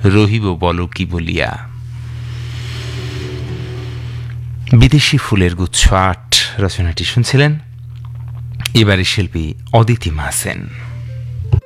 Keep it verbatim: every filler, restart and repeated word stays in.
রহিব বলো কি বলিয়া। বিদেশি ফুলের গুচ্ছ আট রচনাটি শুনছিলেন। এবারে শিল্পী অদিতি মাহসেন।